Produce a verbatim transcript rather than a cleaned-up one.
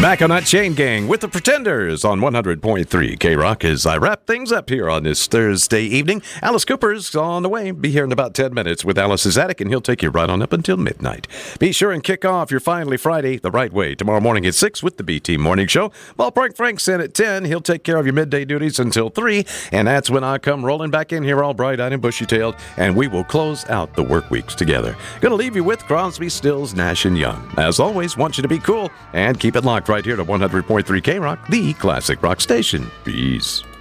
Back on that chain gang with the Pretenders on one hundred point three K-Rock as I wrap things up here on this Thursday evening. Alice Cooper's on the way. Be here in about ten minutes with Alice's Attic, and he'll take you right on up until midnight. Be sure and kick off your Finally Friday the right way tomorrow morning at six with the B-Team Morning Show. Ballpark Frank's in at ten. He'll take care of your midday duties until three, and that's when I come rolling back in here all bright-eyed and bushy-tailed, and we will close out the work weeks together. Gonna leave you with Crosby, Stills, Nash and Young. As always, want you to be cool and keep it locked right here to one hundred point three K-Rock, the classic rock station. Peace.